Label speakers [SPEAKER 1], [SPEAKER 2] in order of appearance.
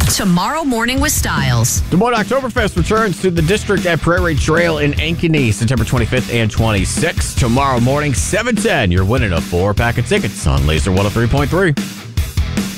[SPEAKER 1] Tomorrow Morning with Styles.
[SPEAKER 2] Des Moines Oktoberfest returns to the district at Prairie Trail in Ankeny, September 25th and 26th. Tomorrow morning, 7:10, you're winning a 4-pack of tickets on Laser 103.3.